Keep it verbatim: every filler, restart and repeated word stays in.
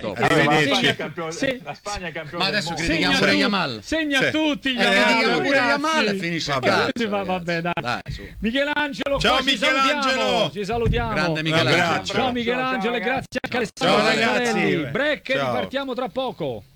dopo. Eh, Arrivederci. la Spagna è campione, Sì. la Spagna è campione Ma del adesso mondo. critichiamo Segna pure tu- Yamal. Segna Sì. tutti gli Eh, critichiamo pure ragazzi. Yamal e finisce il Vabbè. cazzo. Va- ragazzi. vabbè, dai. Dai, su. Michelangelo, Ciao, qua ci Michelangelo. salutiamo, ci salutiamo. Grande Un Michelangelo. abbraccio. Ciao Michelangelo e Ciao, grazie anche a Ciao, Alessandro ragazzi. Zaccarelli. Break, Ciao. ripartiamo tra poco.